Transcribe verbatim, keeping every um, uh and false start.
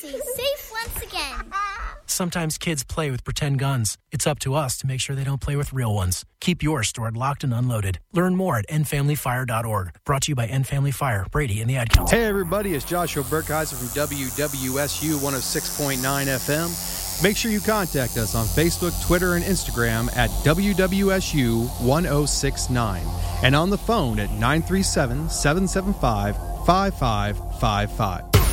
Foxy, safe once again. Sometimes kids play with pretend guns. It's up to us to make sure they don't play with real ones. Keep yours stored locked and unloaded. Learn more at end family fire dot org. Brought to you by End Family Fire, Brady, and the Ad Council. Hey, everybody, it's Joshua Burkheiser from W W S U one oh six point nine F M. Make sure you contact us on Facebook, Twitter, and Instagram at W W S U one oh six nine and on the phone at nine three seven, seven seven five, five five five five.